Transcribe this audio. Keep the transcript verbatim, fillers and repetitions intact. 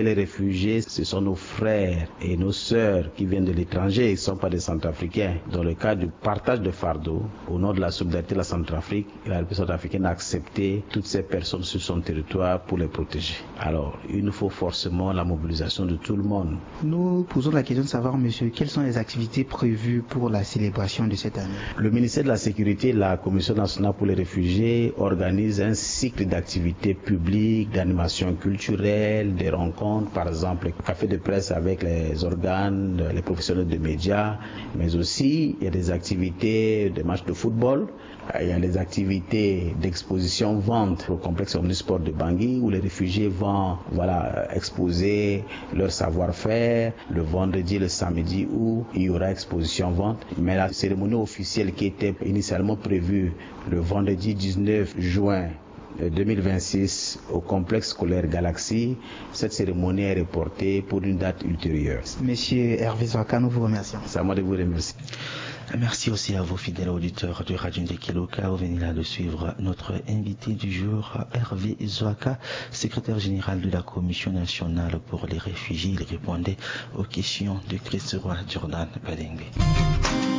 savez, les réfugiés, ce sont nos frères et nos sœurs qui viennent de l'étranger, ils ne sont pas des Centrafricains. Dans le cadre du partage de fardeau, au nom de la solidarité de la Centrafrique, la République centrafricaine a accepté toutes ces personnes sur son territoire pour les protéger. Alors, il nous faut forcément la mobilisation de tout le monde. Nous posons la question de savoir, monsieur, quelles sont les activités prévues pour la célébration de cette année? Le ministère de la Sécurité et la Commission nationale pour les réfugiés organisent un cycle d'activités publiques, d'animation culturelle, des rencontres, par exemple, les cafés de presse avec les organes, les professionnels de médias, mais aussi il y a des activités, des matchs de football, il y a des activités d'exposition-vente au complexe omnisport de Bangui où les réfugiés vont voilà, exposer leur savoir-faire le vendredi, le samedi où il y aura exposition-vente. Mais la cérémonie officielle qui était initialement prévue le vendredi dix-neuf juin deux mille vingt-six au complexe scolaire Galaxy, cette cérémonie est reportée pour une date ultérieure. Monsieur Hervé Zwaka, nous vous remercions. C'est à moi de vous remercier. Merci aussi à vos fidèles auditeurs de Radio Ndeke Loka. Vous venez là de suivre notre invité du jour, Hervé Zwaka, secrétaire général de la Commission nationale pour les réfugiés. Il répondait aux questions de Christ Roi Jordan Badengbe.